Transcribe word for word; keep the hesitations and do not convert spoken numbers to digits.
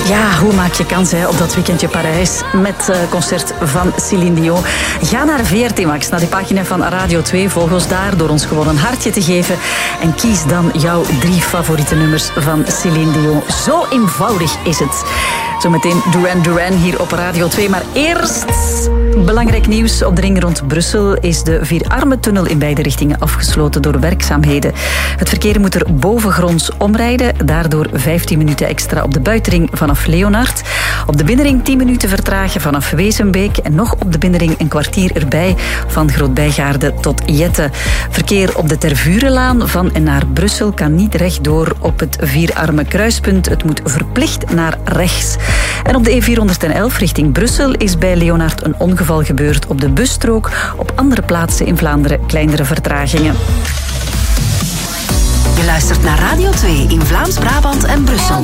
Ja, hoe maak je kans hè, op dat weekendje Parijs met uh, concert van Céline Dion? Ga naar V R T Max, naar die pagina van Radio twee. Volg ons daar door ons gewoon een hartje te geven. En kies dan jouw drie favoriete nummers van Céline Dion. Zo eenvoudig is het. Zometeen Duran Duran hier op Radio twee. Maar eerst belangrijk nieuws. Op de ring rond Brussel is de Vierarmentunnel in beide richtingen afgesloten door werkzaamheden. Het verkeer moet er bovengronds omrijden. Daardoor vijftien minuten extra op de buitenring vanaf Leonard. Op de binnenring tien minuten vertragen vanaf Wezenbeek. En nog op de binnenring een kwartier erbij van Groot-Bijgaarde tot Jette. Verkeer op de Tervurenlaan van en naar Brussel kan niet rechtdoor op het Vierarmen kruispunt. Het moet verplicht naar rechts. En op de E vierhonderdelf richting Brussel is bij Leonard een ongeval gebeurd op de busstrook. Op andere plaatsen in Vlaanderen kleinere vertragingen. Je luistert naar Radio twee in Vlaams-Brabant en Brussel.